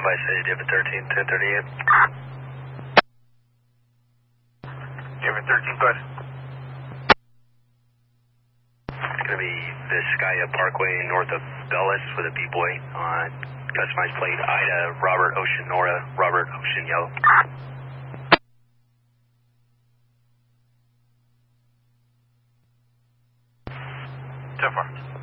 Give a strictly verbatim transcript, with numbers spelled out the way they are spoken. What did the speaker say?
Vice City, David thirteen, ten thirty-eight. David thirteen, go ahead. It's going to be Vizcaya Parkway north of Dulles with a B-boy on customized plate Ida, Robert Ocean Nora, Robert Ocean Yellow. So far.